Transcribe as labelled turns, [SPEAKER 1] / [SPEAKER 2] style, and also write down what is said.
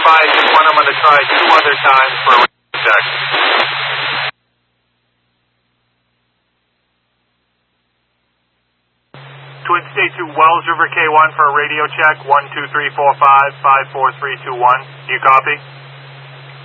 [SPEAKER 1] by. Just want I'm going to try 2 other times for a radio check. Twin State to Wells River K1 for a radio check. 12345 54321. Do you copy?